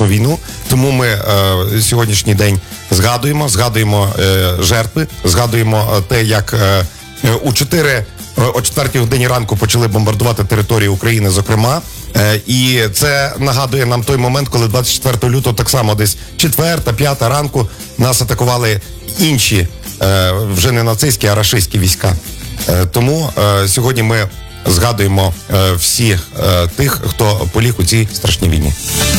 страшну війну. Тому ми сьогоднішній день згадуємо жертви, згадуємо те, як о 4 годині ранку почали бомбардувати територію України, зокрема. І це нагадує нам той момент, коли 24 лютого так само десь 4-5 ранку нас атакували інші, вже не нацистські, а рашистські війська. Тому сьогодні ми згадуємо всіх тих, хто поліг у цій страшній війні.